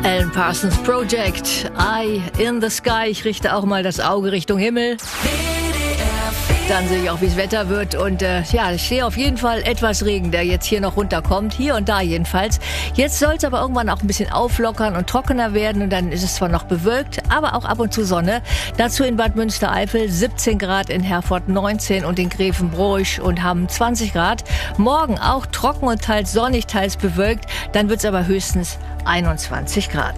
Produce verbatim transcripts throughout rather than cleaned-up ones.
Alan Parsons Project, Eye in the Sky. Ich richte auch mal das Auge Richtung Himmel. Dann sehe ich auch, wie es Wetter wird. Und äh, ja, ich sehe auf jeden Fall etwas Regen, der jetzt hier noch runterkommt. Hier und da jedenfalls. Jetzt soll es aber irgendwann auch ein bisschen auflockern und trockener werden. Und dann ist es zwar noch bewölkt, aber auch ab und zu Sonne. Dazu in Bad Münstereifel siebzehn Grad, in Herford neunzehn und in Grevenbroich und haben zwanzig Grad. Morgen auch trocken und teils sonnig, teils bewölkt. Dann wird es aber höchstens einundzwanzig Grad.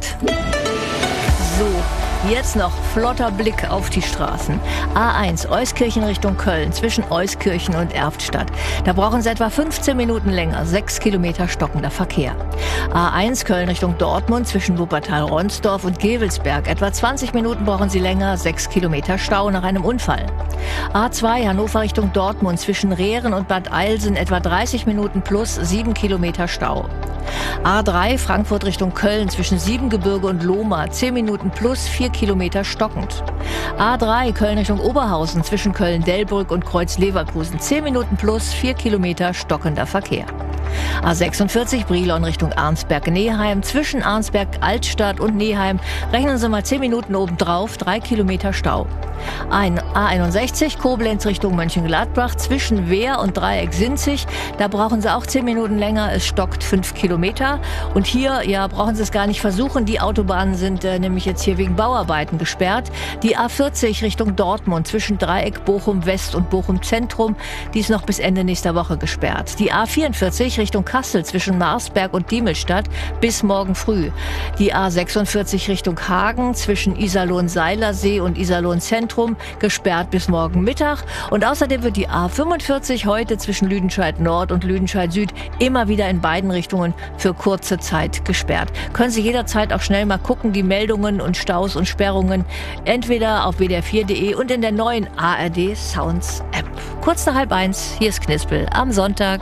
So. Jetzt noch flotter Blick auf die Straßen. A eins, Euskirchen Richtung Köln, zwischen Euskirchen und Erftstadt. Da brauchen Sie etwa fünfzehn Minuten länger, sechs Kilometer stockender Verkehr. A eins, Köln Richtung Dortmund, zwischen Wuppertal-Ronsdorf und Gevelsberg. Etwa zwanzig Minuten brauchen Sie länger, sechs Kilometer Stau nach einem Unfall. A zwei, Hannover Richtung Dortmund, zwischen Rehren und Bad Eilsen. Etwa dreißig Minuten plus sieben Kilometer Stau. A drei, Frankfurt Richtung Köln, zwischen Siebengebirge und Lohmar, zehn Minuten plus vier Kilometer stockend. A drei, Köln Richtung Oberhausen, zwischen Köln-Delbrück und Kreuz-Leverkusen, zehn Minuten plus vier Kilometer stockender Verkehr. A sechsundvierzig, Brilon Richtung Arnsberg-Neheim, zwischen Arnsberg-Altstadt und Neheim, rechnen Sie mal zehn Minuten obendrauf, drei Kilometer Stau. Ein A einundsechzig, Koblenz Richtung Mönchengladbach, zwischen Wehr und Dreieck-Sinzig, da brauchen Sie auch zehn Minuten länger, es stockt fünf Kilometer. Und hier, ja, brauchen Sie es gar nicht versuchen, die Autobahnen sind äh, nämlich jetzt hier wegen Bauarbeiten gesperrt. Die A vierzig Richtung Dortmund, zwischen Dreieck, Bochum West und Bochum Zentrum, die ist noch bis Ende nächster Woche gesperrt. Die A vierundvierzig Richtung Kassel, zwischen Marsberg und Diemelstadt, bis morgen früh. Die A sechsundvierzig Richtung Hagen, zwischen Iserlohn-Seilersee und Iserlohn-Zentrum, gesperrt bis morgen Mittag. Und außerdem wird die A fünfundvierzig heute zwischen Lüdenscheid Nord und Lüdenscheid Süd immer wieder in beiden Richtungen für kurze Zeit gesperrt. Können Sie jederzeit auch schnell mal gucken, die Meldungen und Staus und Sperrungen, entweder auf w d r vier punkt d e und in der neuen A R D Sounds App. Kurz nach halb eins, hier ist Knispel am Sonntag.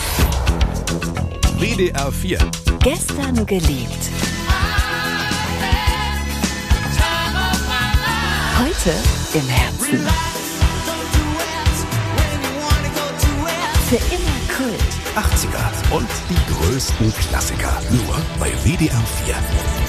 W D R vier. Gestern geliebt. Heute im Herzen. Für immer Kult. achtziger und die größten Klassiker. Nur bei W D R vier.